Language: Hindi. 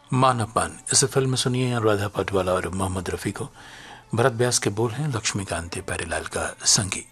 मान अपमान इस फिल्म में सुनिए अनुराधा पटवाला और मोहम्मद रफ़ी को। भरत व्यास के बोल हैं, लक्ष्मीकांत प्यारेलाल का संगीत।